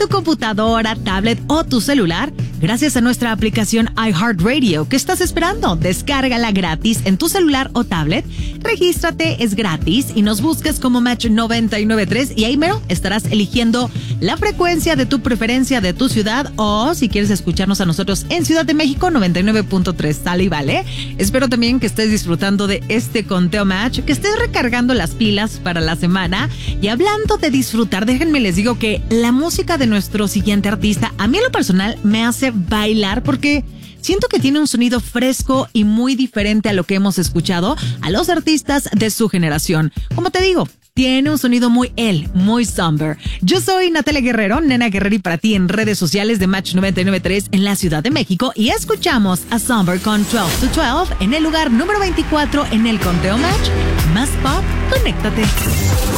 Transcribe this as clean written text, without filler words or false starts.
tu computadora, tablet o tu celular gracias a nuestra aplicación iHeartRadio. ¿Qué estás esperando? Descárgala gratis en tu celular o tablet. Regístrate, es gratis y nos buscas como Match 99.3 y ahí mero estarás eligiendo la frecuencia de tu preferencia de tu ciudad o si quieres escucharnos a nosotros en Ciudad de México 99.3. Sale y vale. Espero también que estés disfrutando de este conteo Match, que estés recargando las pilas para la semana. Y hablando de disfrutar, déjenme les digo que la música de nuestro siguiente artista a mí en lo personal me hace bailar porque siento que tiene un sonido fresco y muy diferente a lo que hemos escuchado a los artistas de su generación. Como te digo, tiene un sonido muy muy somber. Yo soy Natalia Guerrero, Nena Guerrero, y para ti en redes sociales de Match 99.3 en la Ciudad de México. Y escuchamos a Somber con 12 to 12 en el lugar número 24 en el conteo Match. Más pop, conéctate.